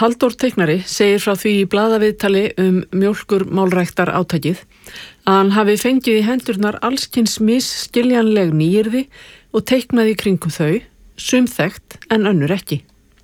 Halldór teiknari segir frá því í blaðaviðtali mjólkur málræktar átakið að hann hafi fengið í hendurnar allskyns misskiljanleg nýyrði og teiknaði í kringum þau, sum þekkt en önnur ekki.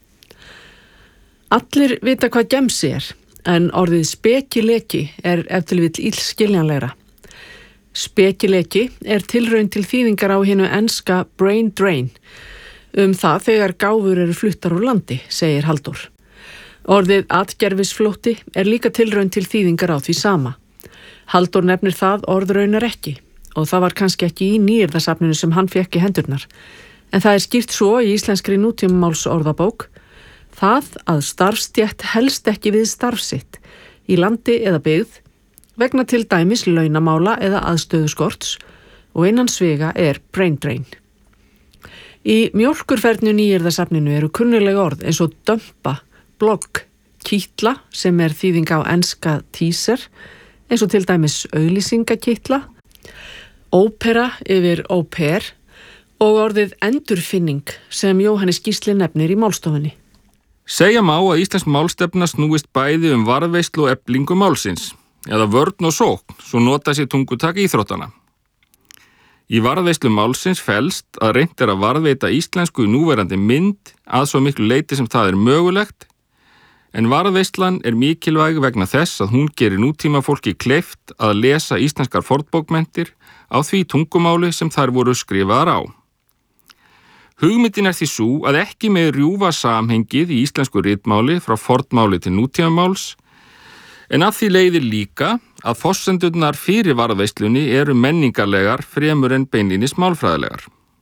Allir vita hvað gemsi en orðið spekileki ef til vill illskiljanlegra. Spekileki tilraun til þýðingar á hinu enska brain drain, það þegar gáfur eru fluttar úr landi, segir Halldór. Orðið atgervisflótti líka tilraun til þýðingar á því sama. Halldór nefnir það orð raunar ekki og það var kannski ekki í nýyrðasafninu sem hann fékk í hendurnar. En það skýrt svo í íslenskri nútímamálsorðabók það að starfsstétt helst ekki við starf sitt í landi eða byggð vegna til dæmis launamála eða aðstöðuskorts og innan sviga brain drain. Í mjólkurfernu nýyrðasafninu eru kunnuleg orð eins og dömpa, blogg, kítla sem þýðing á enska teaser, eins og til dæmis auglýsingakítla, ópera yfir au pair og orðið endurfinning sem Jóhannes Gísli nefnir í málstofunni. Segja má að íslensk málstefna snúist bæði varðveislu og eflingu málsins, eða vörn og sókn, svo nota sér tungutak íþróttana. Í varðveislu málsins felst að reynt að varðveita íslensku í núverandi mynd að svo miklu leyti sem það mögulegt, en varðveislan mikilvæg vegna þess að hún gerir nútíma fólki kleift að lesa íslenskar fornbókmenntir á því tungumáli sem þær voru skrifaðar á. Hugmyndin því sú að ekki með rjúfa samhengið í íslensku ritmáli frá fornmáli til nútímamáls, en að því leiðir líka að forsendurnar fyrir varðveislunni menningarlegar fremur en beinlínis málfræðilegar.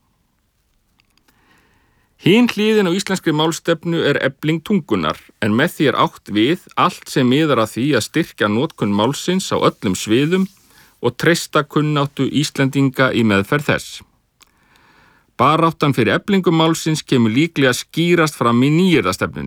Hin hliðin á íslenskri málstefnu efling tungunnar, en með því átt við allt sem miðar að því að styrkja notkun málsins á öllum sviðum og treysta kunnáttu Íslendinga í meðferð þess. Baráttan fyrir eflingu málsins kemur líklega skýrast fram í nýyrðastefnunni.